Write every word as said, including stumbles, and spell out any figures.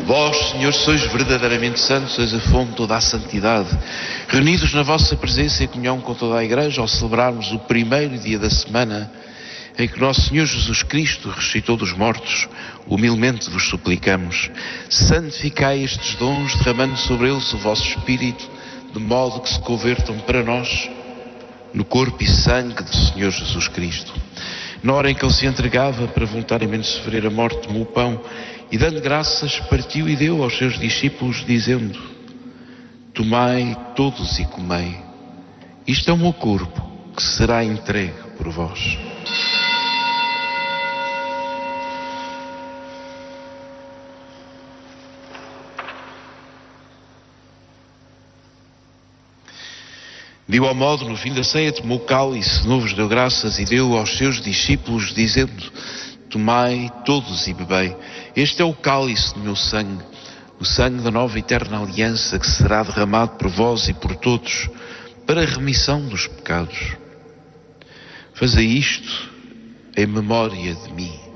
Vós, Senhor, sois verdadeiramente santos, sois a fonte de toda a santidade. Reunidos na vossa presença em comunhão com toda a Igreja, ao celebrarmos o primeiro dia da semana em que nosso Senhor Jesus Cristo ressuscitou dos mortos, humildemente vos suplicamos, santificai estes dons, derramando sobre eles o vosso Espírito, de modo que se convertam para nós no corpo e sangue do Senhor Jesus Cristo. Na hora em que ele se entregava para voluntariamente sofrer a morte, tomou o pão e, dando graças, partiu e deu aos seus discípulos, dizendo: tomai todos e comei. Isto é o meu corpo, que será entregue por vós. De igual modo, no fim da ceia, tomou o cálice, de novo vos deu graças e deu aos seus discípulos, dizendo: tomai todos e bebei. Este é o cálice do meu sangue, o sangue da nova e eterna aliança, que será derramado por vós e por todos, para a remissão dos pecados. Fazei isto em memória de mim.